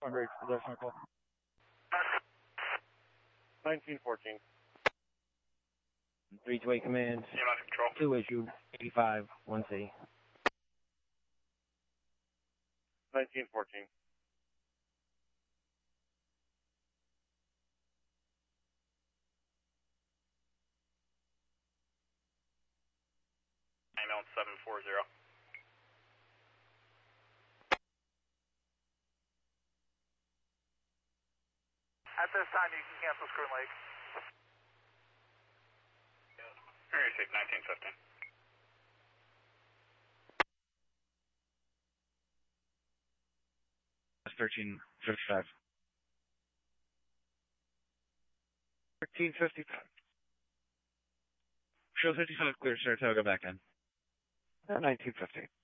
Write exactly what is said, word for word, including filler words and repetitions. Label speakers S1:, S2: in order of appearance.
S1: Great, possession call. nineteen fourteen.
S2: three two eight command.
S3: Control.
S2: two issued. eighty-five, one C.
S1: nineteen fourteen.
S3: Email seven four zero.
S4: At this time, you can cancel Screw Lake.
S3: Area six nineteen fifteen.
S1: thirteen fifty-five. thirteen fifty-five. Show fifty-five clear, Saratoga back in. nineteen fifty.